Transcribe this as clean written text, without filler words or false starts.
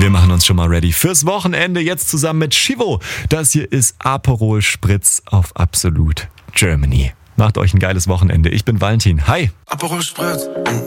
Wir machen uns schon mal ready fürs Wochenende, jetzt zusammen mit Chivo. Das hier ist Aperol Spritz auf Absolut Germany. Macht euch ein geiles Wochenende. Ich bin Valentin. Hi. Aperol Spritz.